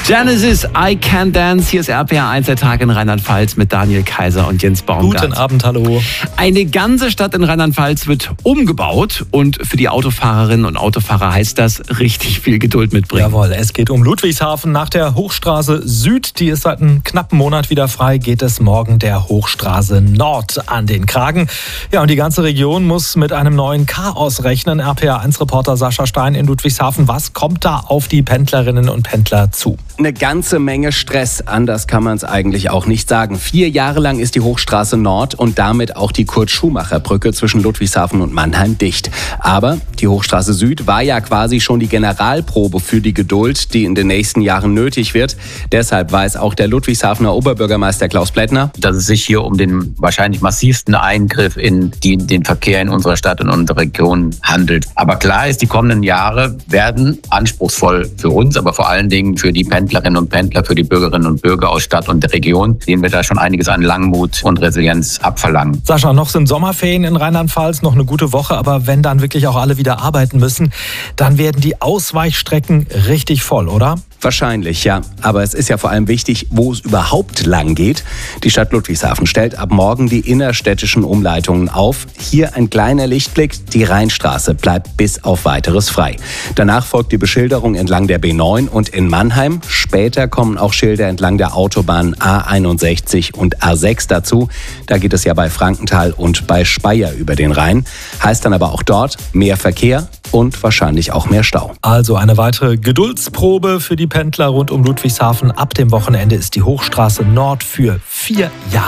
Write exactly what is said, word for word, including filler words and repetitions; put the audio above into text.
Genesis, I Can Dance. Hier ist R P R eins, der Tag in Rheinland-Pfalz mit Daniel Kaiser und Jens Baumgart. Guten Abend, hallo. Eine ganze Stadt in Rheinland-Pfalz wird umgebaut und für die Autofahrerinnen und Autofahrer heißt das richtig viel Geduld mitbringen. Jawohl, es geht um Ludwigshafen. Nach der Hochstraße Süd, die ist seit einem knappen Monat wieder frei, geht es morgen der Hochstraße Nord an den Kragen. Ja, und die ganze Region muss mit einem neuen Chaos rechnen. R P R eins Reporter Sascha Stein in Ludwigshafen. Was kommt da auf die Pendlerinnen und Pendler zu? Eine ganze Menge Stress, anders kann man es eigentlich auch nicht sagen. Vier Jahre lang ist die Hochstraße Nord und damit auch die Kurt-Schumacher-Brücke zwischen Ludwigshafen und Mannheim dicht. Aber die Hochstraße Süd war ja quasi schon die Generalprobe für die Geduld, die in den nächsten Jahren nötig wird. Deshalb weiß auch der Ludwigshafener Oberbürgermeister Klaus Plättner, dass es sich hier um den wahrscheinlich massivsten Eingriff in die, den Verkehr in unserer Stadt und unserer Region handelt. Aber klar ist, die kommenden Jahre werden anspruchsvoll für uns, aber vor allen Dingen für die Pendlerinnen und Pendler, für die Bürgerinnen und Bürger aus Stadt und der Region, denen wir da schon einiges an Langmut und Resilienz abverlangen. Sascha, noch sind Sommerferien in Rheinland-Pfalz, noch eine gute Woche, aber wenn dann wirklich auch alle wieder arbeiten müssen, dann werden die Ausweichstrecken richtig voll, oder? Wahrscheinlich, ja. Aber es ist ja vor allem wichtig, wo es überhaupt lang geht. Die Stadt Ludwigshafen stellt ab morgen die innerstädtischen Umleitungen auf. Hier ein kleiner Lichtblick. Die Rheinstraße bleibt bis auf Weiteres frei. Danach folgt die Beschilderung entlang der B neun und in Mannheim. Später kommen auch Schilder entlang der Autobahnen A einundsechzig und A sechs dazu. Da geht es ja bei Frankenthal und bei Speyer über den Rhein. Heißt dann aber auch dort mehr Verkehr und wahrscheinlich auch mehr Stau. Also eine weitere Geduldsprobe für die Pendler rund um Ludwigshafen. Ab dem Wochenende ist die Hochstraße Nord für vier Jahre